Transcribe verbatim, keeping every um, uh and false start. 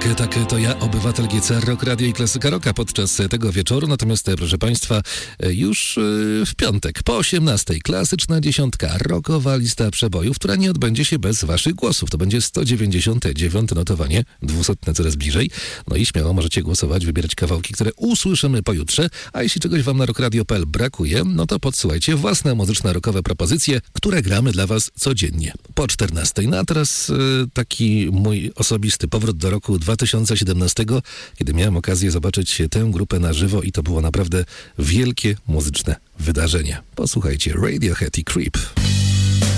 Tak, tak, to ja, obywatel G C, Rock Radio i Klasyka Rocka podczas tego wieczoru. Natomiast, proszę Państwa, już w piątek po osiemnastej klasyczna dziesiątka, rockowa lista przebojów, która nie odbędzie się bez Waszych głosów. To będzie sto dziewięćdziesiąte dziewiąte notowanie, dwusetne coraz bliżej. No i śmiało możecie głosować, wybierać kawałki, które usłyszymy pojutrze. A jeśli czegoś Wam na rock radio kropka p l brakuje, no to podsyłajcie własne muzyczne rockowe propozycje, które gramy dla Was codziennie po czternastej. No a teraz taki mój osobisty powrót do roku dwa tysiące siedemnastego, kiedy miałem okazję zobaczyć tę grupę na żywo i to było naprawdę wielkie muzyczne wydarzenie. Posłuchajcie, Radiohead i Creep.